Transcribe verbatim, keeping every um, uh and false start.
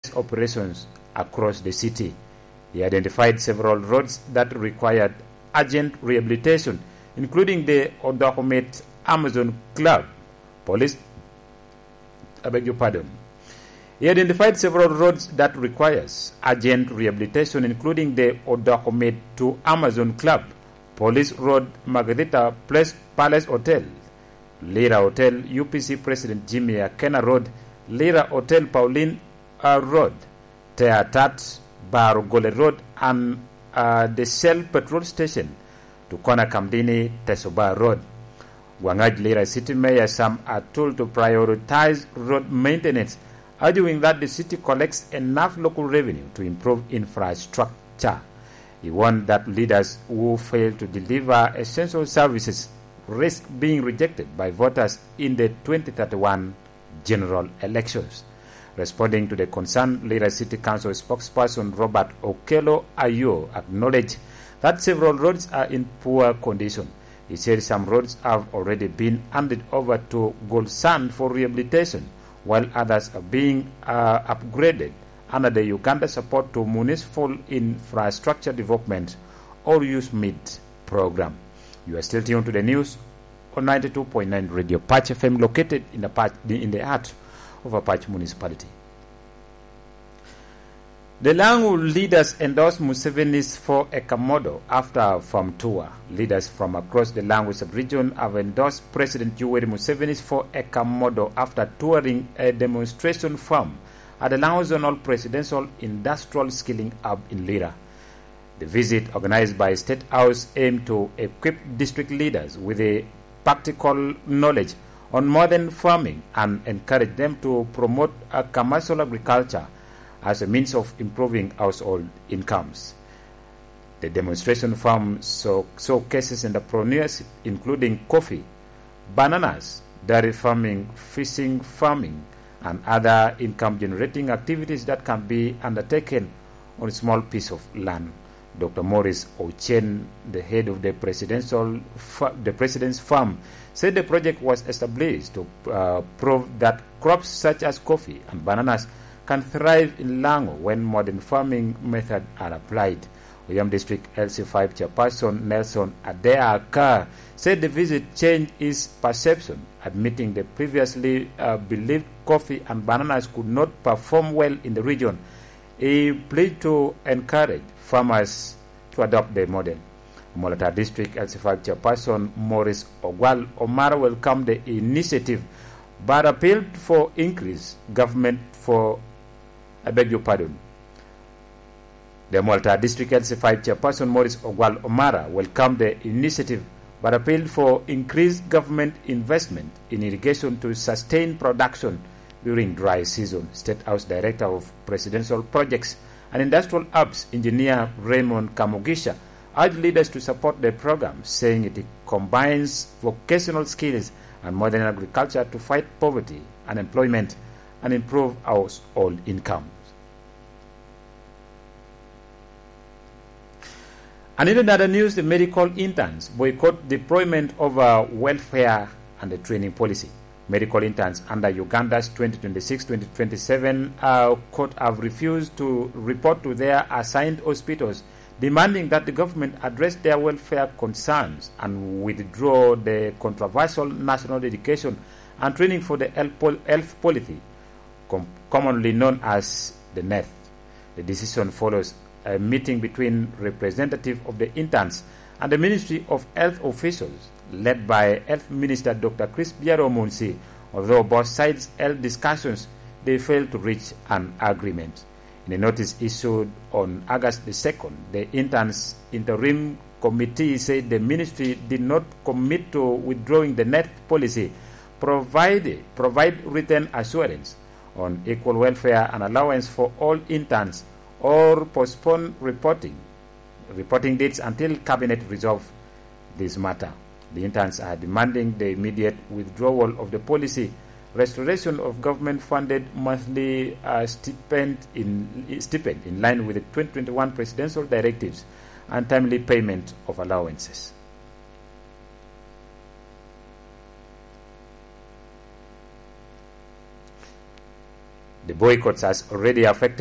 operations across the city. He identified several roads that required urgent rehabilitation, including the Odahomet Amazon Club Police. I beg your pardon. He identified several roads that requires urgent rehabilitation, including the Odahomet to Amazon Club, Police Road, Margarita Place, Palace Hotel, Lira Hotel, U P C President Jimmy Akena Road, Lira Hotel, Pauline uh, Road, Teatat, Bar Gole Road, and uh, the Shell Petrol Station to Kona Kamdini, Tesoba Road. Wangaj Lira City Mayor Sam Atul to prioritize road maintenance, arguing that the city collects enough local revenue to improve infrastructure. He warned that leaders who fail to deliver essential services risk being rejected by voters in the twenty thirty-one general elections. Responding to the concern, Lira City Council spokesperson Robert Okello Ayo acknowledged that several roads are in poor condition. He said some roads have already been handed over to Golsan for rehabilitation, while others are being uh, upgraded under the Uganda Support to Municipal Infrastructure Development or U S M I D program. You are still tuned to the news on ninety-two point nine Radio Patch F M, located in the, Patch, in the heart of Apache municipality. The Langu leaders endorsed Museveni's four acre model after a farm tour. Leaders from across the Langu sub-region have endorsed President Yoweri Museveni's four acre model after touring a demonstration farm at the Langu Zonal Presidential Industrial Skilling Hub in Lira. The visit, organized by State House, aimed to equip district leaders with a practical knowledge on modern farming and encourage them to promote a commercial agriculture as a means of improving household incomes. The demonstration farm saw showcases entrepreneurship, including coffee, bananas, dairy farming, fishing, farming, and other income-generating activities that can be undertaken on a small piece of land. Doctor Morris Ochen, the head of the presidential the president's farm, said the project was established to uh, prove that crops such as coffee and bananas can thrive in Lango when modern farming methods are applied. Oyam District L C five chairperson Nelson Adeaka said the visit changed his perception, admitting the previously uh, believed coffee and bananas could not perform well in the region. He pledged to encourage farmers to adopt the model. Molata District L C five chairperson Morris Ogwal Omar welcomed the initiative but appealed for increased government for I beg your pardon. The Malta District L C five chairperson Morris Ogwal Omara welcomed the initiative but appealed for increased government investment in irrigation to sustain production during dry season. State House Director of Presidential Projects and Industrial Hubs, Engineer Raymond Kamugisha, urged leaders to support the program, saying it combines vocational skills and modern agriculture to fight poverty, unemployment, and improve household incomes. And in other news, the medical interns boycott deployment over welfare and the training policy. Medical interns under Uganda's twenty twenty-six twenty twenty-seven uh, court have refused to report to their assigned hospitals, demanding that the government address their welfare concerns and withdraw the controversial National Education and Training for the Health Policy, com- commonly known as the N E T. The decision follows a meeting between representatives of the interns and the Ministry of Health officials, led by Health Minister Doctor Chris Biaro-Munsi. Although both sides held discussions, they failed to reach an agreement. In a notice issued on August the second, the interns interim committee said the ministry did not commit to withdrawing the N E T policy, provide, provide written assurance on equal welfare and allowance for all interns, or postpone reporting reporting dates until Cabinet resolve this matter. The interns are demanding the immediate withdrawal of the policy, restoration of government-funded monthly uh, stipend in stipend in line with the twenty twenty-one presidential directives, and timely payment of allowances. The boycotts has already affected